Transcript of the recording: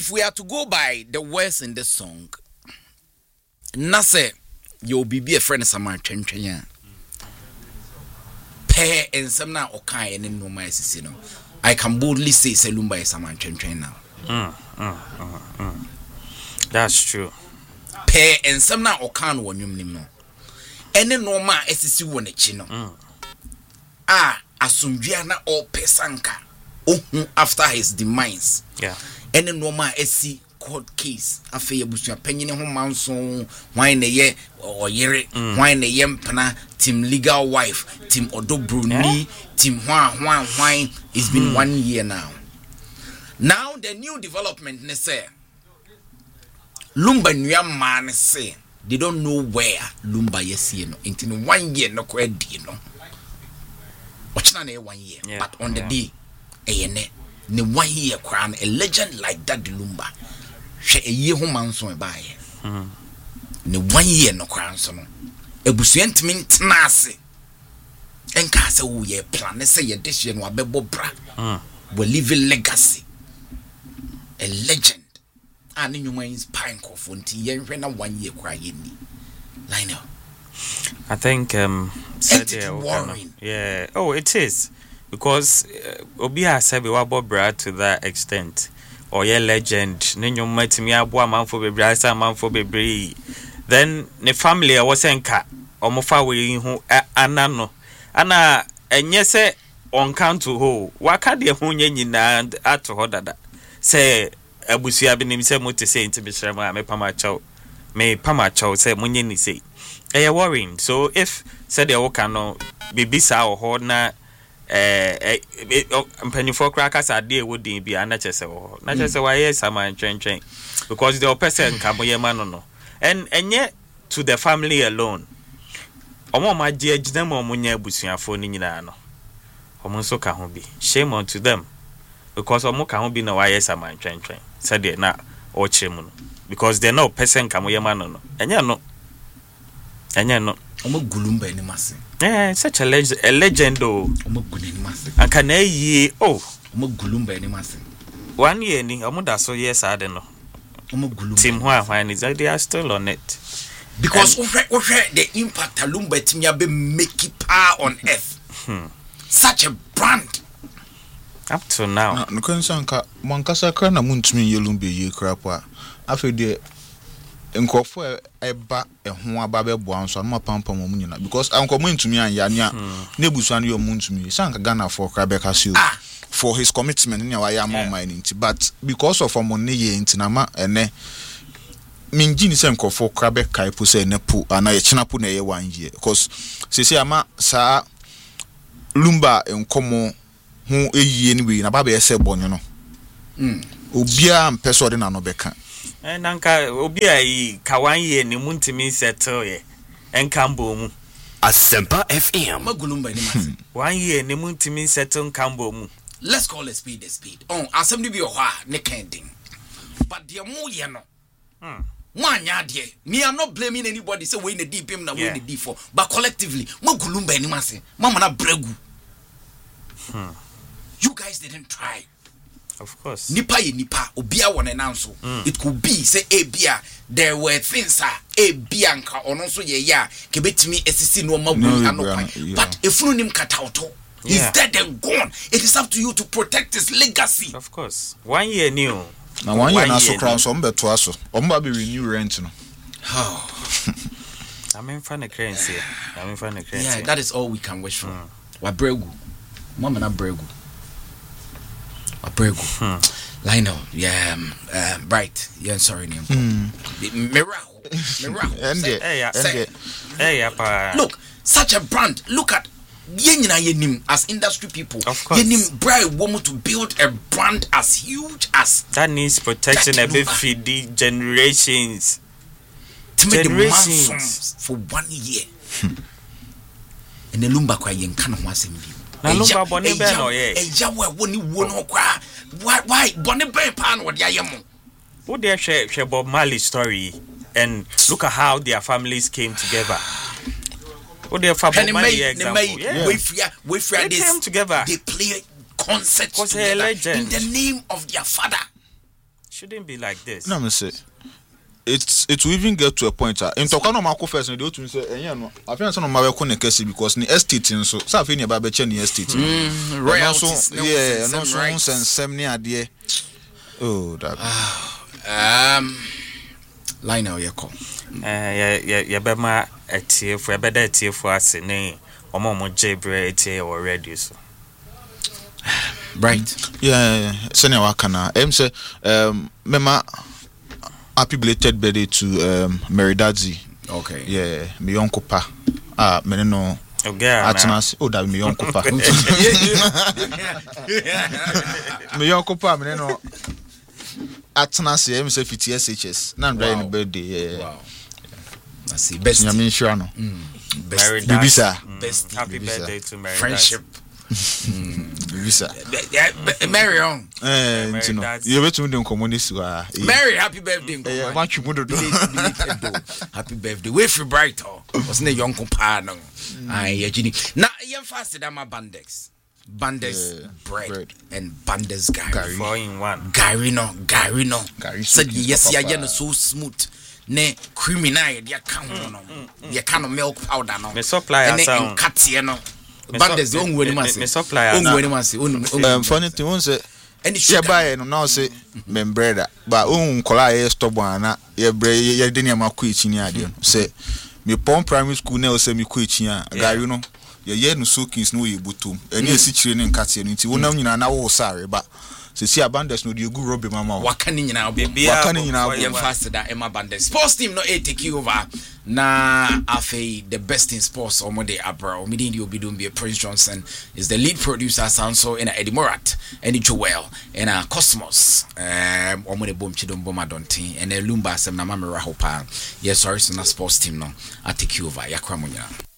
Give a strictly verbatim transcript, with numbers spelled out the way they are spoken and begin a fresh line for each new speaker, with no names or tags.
if we are to go by the words in this song, Nase, you'll be a friend of Samar Chenchenya. Pay and some now okay and no my you know. I can boldly say Selumba is Samar Chenchen now.
Mm, mm, mm, mm. That's true.
Pay and some now okay one you know. Any normal S C one chino. Ah, Asumbiana or Pesanka. Oh, after his demise.
Yeah.
Any normal S C court case. After Busia penny home manson, wine a year or year, wine a yempana, Tim legal wife, Tim Odo Bruni, yeah? Tim Juan Juan Wine. It's been hmm. one year now. Now the new development, they say, Lumba Nyam man say they don't know where Lumba yes you know. Until one year no quite you know. Watch na one year, yeah, but on the yeah. day, a ne ne one year crown a legend like that the Lumba. She a year home man so by. Ne one year no crown so no. Ebusuent min tnase. Enka say wo ye plan say ye this year no abebo bra. We leave a legacy. A legend. And you means pine coffee until na one year cry ye ni. Lionel.
I think um
said yeah, worrying.
Yeah. Oh, it is. Because uh, Obi has said we were bra to that extent. Or ye legend. Then you met me abua man for baby, I said man for baby. Then the family I was enka. Omofa we hu anano. Ana enye se on count to ho. Waka de hu nye nyina ato ho dada. Say abusia bi nim se mo te say nti bi shrema me pama chaw. Me pama chaw say munye ni say. Eh worrying. So if said the woka no bibisa o ho na eh mpanifo kraka sa de wodi bi anachese ho. Na chese wa yes am twen twen. Because the person ka moye ma no no. And enye to the family alone. Omo ma je agina mo munya abusuafo ni nyina no. Omo nso ka ho bi. Shame on to them. Because omo ka ho bi na wa yes am twen twen. Said they na o chemu no. Because they know person ka moye ma no no. Enye no. Enye no.
Omo gulumba ni mase.
Eh, such a legend, a legend oh.
Omo guleni mase.
Anka na yi oh.
Omo gulumba ni mase.
One year ni omo da so yes I don't know.
Omo gulumba.
Team Hua Hua is they are still on it.
Because the impact Lumba Timia be make it power on earth. Hmm. Such a brand.
Up to now.
No concernka Monkasa Krana Muntmi Yelumbe ye crapa. After the Nkofo eba ehun ababe boan so ma pampa mo munyina because anko mo ntumi anyanya nebusuan yo muntumi sanka Ghana for Krabeka Seal for his commitment in our yama mining but because of money ye ntinama ene minjini se nkofo Krabeka ipo se nepu ana ye chinapu na ye one year because sese ama sa Lumba enkomo hu eyiye ni we na baba ye se bonyo no mm obia mpeso de na no beka
and anka obi ai kawan ni muntimi settle ye enkambo mu
Asempa F M
magulumba ni mase
one year ni muntimi settle enkambo mu.
Let's call a speed a speed on assembly be ohwa ne kending but the mo ye no hmm mwanya de me I'm not blaming anybody say we in the deep him na we in the deep for but collectively magulumba ni mase mama na bregu hmm you guys didn't try.
Of course.
Nipa ye nipa obia won announce. Mm. It could be say e bia there were things are e bia nka ono so ye ya ke betimi esisi no ma wu anopa. But efunu nim katauto. He's dead and gone. It is up to you to protect his legacy.
Of course. One year new.
Now one year na so crown so mbeto aso. Omba be renew rent no.
Oh.
I'm in front of currency. I'm in front of currency.
Yeah, that is all we can wish for. Mm. Wa bregu. Mama na bregu. Abrego. Hmm. Lionel, yeah, um, uh, right. Yeah, sorry, name. Mm. Miraho, Miraho.
Hey, hey, hey, hey,
look, such a brand. Look at Yenina Yenim as industry people.
Of course,
Yenim Brian want to build a brand as huge as
that needs protection. A bit for the generations.
To make generations for one year. And the Lumba kwa yen kan ho asem bi.
Na Lumba boni be no ye.
Eja wa woni wo no kwa. Why why boni be pa no de ayemo.
Who there share share Bob Marley story and look at how their families came together. Who there for Bob Marley example.
Yeah. We fear we fear
this. They came together.
They play concerts together in the name of their father.
shouldn't be like this.
No, me say it's it will even get to a point uh, in Tokano Mako first and they ought to say eh no I feel some my connect because the estate so so feel about be the estate
mm, royalties
no, yeah no so and some near there oh that
um Lionel yeko
eh yeah yeah yeah be ma etie for be da etie for ase ne omo mo jebre etie already so
right
yeah senior wakana em say um mema happy belated birthday to um Meridadzi.
Okay.
Yeah, me uncle pa. Ah, me no.
Okay.
Atnas, oh that me uncle pa. Me uncle pa me no. Atnas e me say fifty S H S. Na ndra any birthday. Yeah.
Wow. I see best.
Nyame nhira no.
Best.
Bibisa.
Best.
Happy birthday to Meridadzi.
Friendship.
Bibisa.
Marion.
Eh, you know. You betu ndem communist wa.
Mary, happy birthday.
Eh, ma twu do do.
Happy birthday. We free bright oh. Was ne young compa no. Ai yagini. Na yem fast da ma bandex. Bandex
Yeah,
bread,
bread
and bandex gari.
Four in one.
Gari no, gari no.
Gari
Said
sweet,
yes,
papa.
ya no so smooth. Ne creamy na ya count no. Ya can milk powder no.
Me supply
and
sound.
katie no. Bandex on we
me
say.
supply
On we man say.
Um funny thing one say
and
yeah buy no now say membreda but un kola e stubborn na ye bre ye de ne makọ echi ni ade no say me pon primary school na o say me ko echi a gari no ye ye no soakings no ye butum eni esi chire ne nkate no nti wonam nyina na wo sare ba se si abandes no de gu robe mama
waka ni nyina obo
waka ni nyina
yem fast da Emma Bandex sports team no eight take over na afei the best in sports omode abra omidi ndi obidum be Prince Johnson is the lead producer Sanso in Eddie Morat and Joel and uh, Cosmos um omode bom chidom bom adontin and Lumba sem na mamera hopa yes sorry so na sports team no I take over yakra munya.